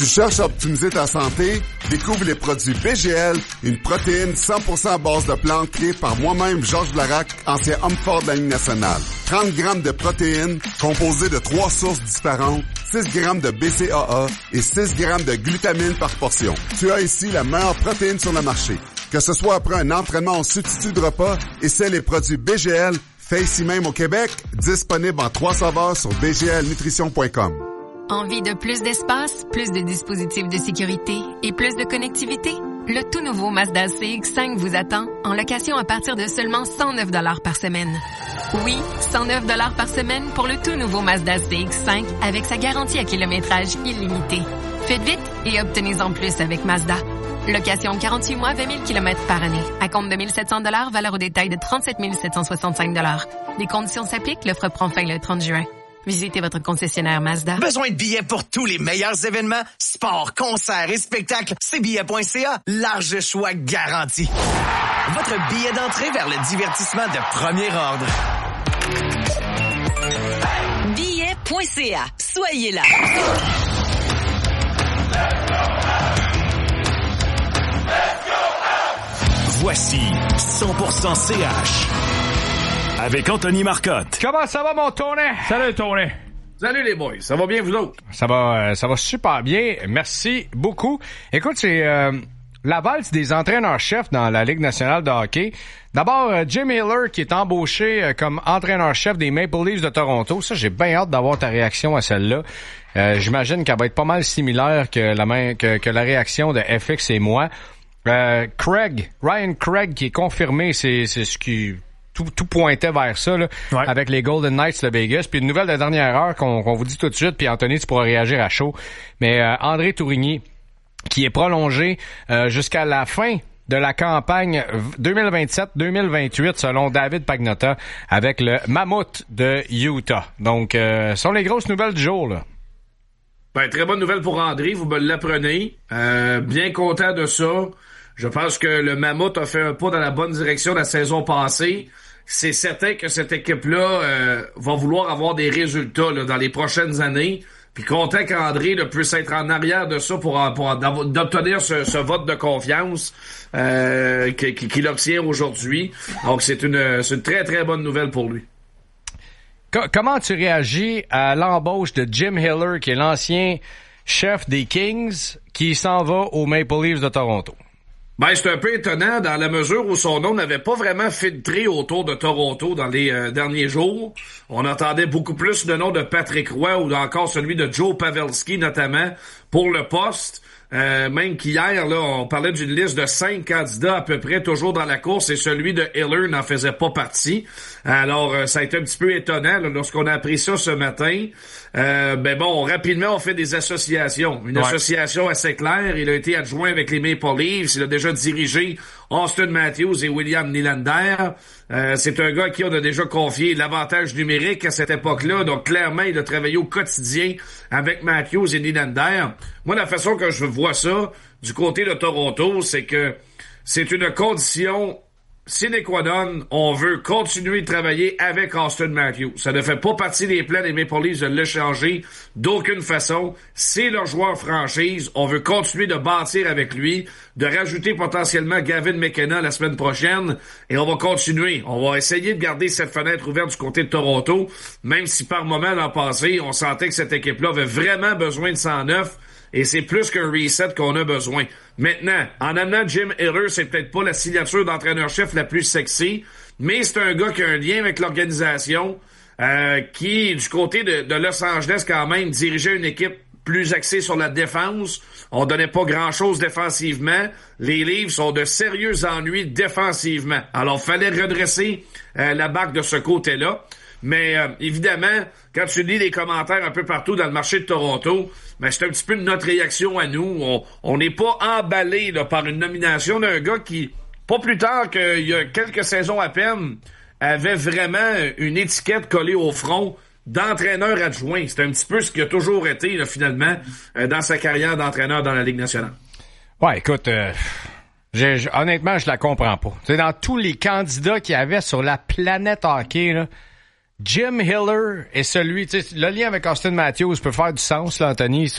Tu cherches à optimiser ta santé? Découvre les produits BGL, une protéine 100% à base de plantes créée par moi-même, Georges Blarac, ancien homme fort de la Ligue nationale. 30 grammes de protéines composées de 3 sources différentes, 6 grammes de BCAA et 6 grammes de glutamine par portion. Tu as ici la meilleure protéine sur le marché. Que ce soit après un entraînement en substitut de repas, essaie les produits BGL, fait ici même au Québec, disponible en 3 saveurs sur bglnutrition.com. Envie de plus d'espace, plus de dispositifs de sécurité et plus de connectivité? Le tout nouveau Mazda CX-5 vous attend en location à partir de seulement 109 $ par semaine. Oui, 109 $ par semaine pour le tout nouveau Mazda CX-5 avec sa garantie à kilométrage illimité. Faites vite et obtenez-en plus avec Mazda. Location 48 mois, 20 000 km par année. À compte de 1 700 $, valeur au détail de 37 765 $. Les conditions s'appliquent, l'offre prend fin le 30 juin. Visitez votre concessionnaire Mazda. Besoin de billets pour tous les meilleurs événements? Sports, concerts et spectacles? Cbillets.ca. Large choix garanti. Votre billet d'entrée vers le divertissement de premier ordre. Billets.ca. Soyez là. Voici 100% CH avec Anthony Marcotte. Comment ça va, mon Tony? Salut, Tony. Salut les boys, ça va bien vous autres? Ça va super bien, merci beaucoup. Écoute, c'est la valse des entraîneurs-chefs dans la Ligue nationale de hockey. D'abord, Jim Hiller qui est embauché comme entraîneur-chef des Maple Leafs de Toronto. Ça, j'ai bien hâte d'avoir ta réaction à celle-là. J'imagine qu'elle va être pas mal similaire que la réaction de FX et moi. Ryan Craig qui est confirmé, c'est ce qui tout pointait vers ça là, ouais. Avec les Golden Knights de Vegas. Puis une nouvelle de dernière heure qu'on vous dit tout de suite, puis Anthony, tu pourras réagir à chaud. Mais André Tourigny, qui est prolongé jusqu'à la fin de la campagne 2027-2028, selon David Pagnotta, avec le Mammoth de Utah. Donc, ce sont les grosses nouvelles du jour, là. Ben, très bonne nouvelle pour André, vous me l'apprenez. Bien content de ça. Je pense que le Mammouth a fait un pas dans la bonne direction la saison passée. C'est certain que cette équipe-là va vouloir avoir des résultats là, dans les prochaines années. Puis content qu'André puisse être en arrière de ça pour d'obtenir ce vote de confiance qu'il obtient aujourd'hui. Donc c'est une très très bonne nouvelle pour lui. Comment tu réagis à l'embauche de Jim Hiller, qui est l'ancien chef des Kings, qui s'en va aux Maple Leafs de Toronto? Ben, c'est un peu étonnant dans la mesure où son nom n'avait pas vraiment filtré autour de Toronto dans les derniers jours. On entendait beaucoup plus le nom de Patrick Roy ou encore celui de Joe Pavelski notamment pour le poste. Même qu'hier, là, on parlait d'une liste de 5 candidats à peu près toujours dans la course et celui de Hiller n'en faisait pas partie. Alors, ça a été un petit peu étonnant là, lorsqu'on a appris ça ce matin. Ben bon, rapidement, on fait des associations. Une association assez claire. Il a été adjoint avec les Maple Leafs. Il a déjà dirigé Auston Matthews et William Nylander. C'est un gars à qui on a déjà confié l'avantage numérique à cette époque-là. Donc, clairement, il a travaillé au quotidien avec Matthews et Nylander. Moi, la façon que je vois ça, du côté de Toronto, c'est que c'est une condition sine qua non. On veut continuer de travailler avec Auston Matthews. Ça ne fait pas partie des plans des Maple Leafs de l'échanger d'aucune façon. C'est leur joueur franchise. On veut continuer de bâtir avec lui, de rajouter potentiellement Gavin McKenna la semaine prochaine. Et on va continuer. On va essayer de garder cette fenêtre ouverte du côté de Toronto, même si par moment l'an passé, on sentait que cette équipe-là avait vraiment besoin de 109. Et c'est plus qu'un reset qu'on a besoin. Maintenant, en amenant Jim Hiller, c'est peut-être pas la signature d'entraîneur-chef la plus sexy, mais c'est un gars qui a un lien avec l'organisation, qui, du côté de Los Angeles, quand même, dirigeait une équipe plus axée sur la défense. On donnait pas grand-chose défensivement. Les Leafs ont de sérieux ennuis défensivement. Alors, fallait redresser la barque de ce côté-là. Mais évidemment, quand tu lis les commentaires un peu partout dans le marché de Toronto, ben, c'est un petit peu notre réaction à nous. On n'est pas emballé là, par une nomination d'un gars qui, pas plus tard qu'il y a quelques saisons à peine, avait vraiment une étiquette collée au front d'entraîneur adjoint. C'est un petit peu ce qu'il a toujours été là, finalement dans sa carrière d'entraîneur dans la Ligue nationale. Ouais, écoute, honnêtement, je la comprends pas. Tu sais, dans tous les candidats qu'il y avait sur la planète hockey, là, Jim Hiller est celui, tu sais, le lien avec Auston Matthews peut faire du sens, là, Anthony.